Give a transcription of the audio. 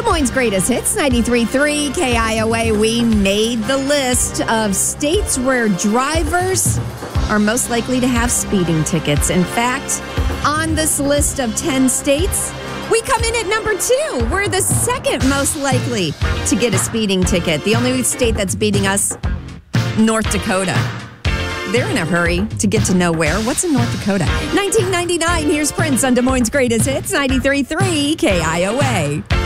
Des Moines' greatest hits, 93.3 KIOA. We made the list of states where drivers are most likely to have speeding tickets. In fact, on this list of 10 states, we come in at number 2. We're the second most likely to get a speeding ticket. The only state that's beating us, North Dakota. They're in a hurry to get to nowhere. What's in North Dakota? 1999, here's Prince on Des Moines' greatest hits, 93.3 KIOA.